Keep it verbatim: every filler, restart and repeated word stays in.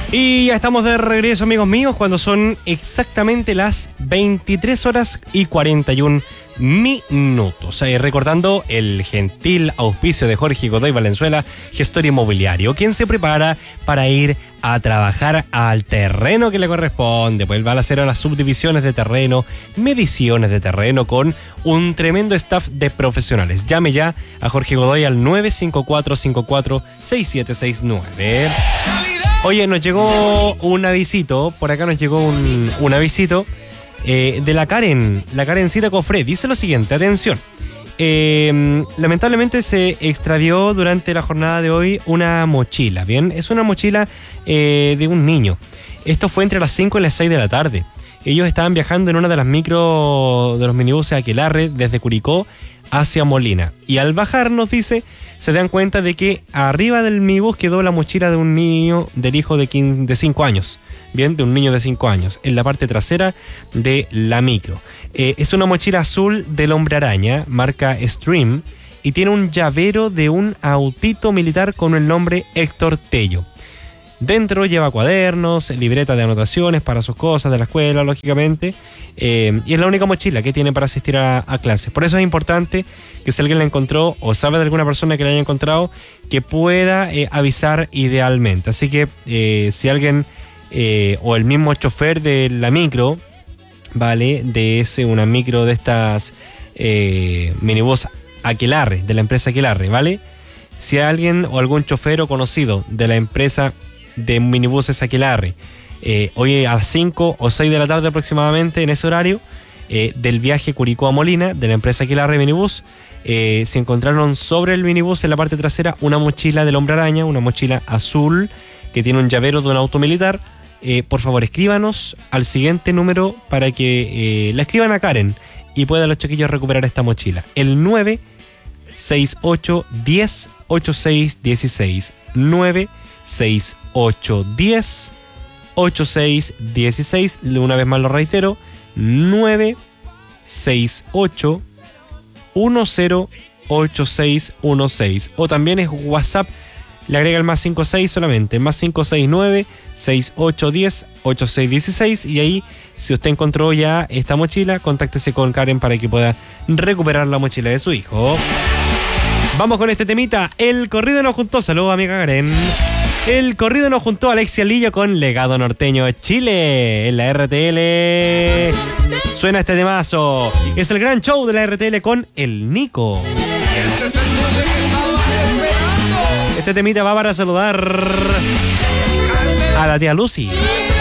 Y ya estamos de regreso, amigos míos, cuando son exactamente las veintitrés horas y cuarenta y un minutos. Eh, recordando el gentil auspicio de Jorge Godoy Valenzuela, gestor inmobiliario, quien se prepara para ir a trabajar al terreno que le corresponde. Pues él va a hacer las subdivisiones de terreno, mediciones de terreno con un tremendo staff de profesionales. Llame ya a Jorge Godoy al nueve cinco cuatro cinco cuatro seis siete seis nueve. Oye, nos llegó un avisito, por acá nos llegó un, un avisito eh, de la Karen, la Karencita Cofré. Dice lo siguiente, atención. Eh, lamentablemente se extravió durante la jornada de hoy una mochila, ¿bien? Es una mochila eh, de un niño. Esto fue entre las cinco y las seis de la tarde. Ellos estaban viajando en una de las micro de los minibuses Aquelarre desde Curicó hacia Molina. Y al bajar, nos dice, se dan cuenta de que arriba del minibús quedó la mochila de un niño, del hijo de cinco años. Bien, de un niño de cinco años, en la parte trasera de la micro. Eh, es una mochila azul del Hombre Araña, marca Stream, y tiene un llavero de un autito militar con el nombre Héctor Tello. Dentro lleva cuadernos, libreta de anotaciones para sus cosas de la escuela, lógicamente, eh, y es la única mochila que tiene para asistir a, a clases. Por eso es importante que si alguien la encontró o sabe de alguna persona que la haya encontrado, que pueda eh, avisar idealmente. Así que eh, si alguien eh, o el mismo chofer de la micro, vale, de ese una micro de estas eh, minibús Aquelarre, de la empresa Aquelarre, ¿vale? Si alguien o algún chofer o conocido de la empresa de minibuses Aquelarre, eh, hoy a las cinco o seis de la tarde aproximadamente, en ese horario, eh, del viaje Curicó a Molina, de la empresa Aquelarre Minibús, eh, se encontraron sobre el minibús en la parte trasera una mochila del Hombre Araña, una mochila azul que tiene un llavero de un auto militar. Eh, por favor, escríbanos al siguiente número para que eh, la escriban a Karen y puedan los chiquillos recuperar esta mochila. El nueve seis ocho diez ochenta y seis dieciséis. nueve seis ocho diez ochenta y seis dieciséis. Una vez más lo reitero, nueve seis ocho diez ochenta y seis dieciséis. O también es WhatsApp, le agrega el más cincuenta y seis solamente, más cinco seis nueve seis ocho uno cero ochenta y seis dieciséis, y ahí, si usted encontró ya esta mochila, contáctese con Karen para que pueda recuperar la mochila de su hijo. Vamos con este temita. El corrido nos juntó, saludos amiga Karen. El corrido nos juntó a Alexia Lillo con Legado Norteño Chile en la R T L. Suena este temazo. Es el gran show de la R T L con el Nico. Este temita va para saludar a la tía Lucy.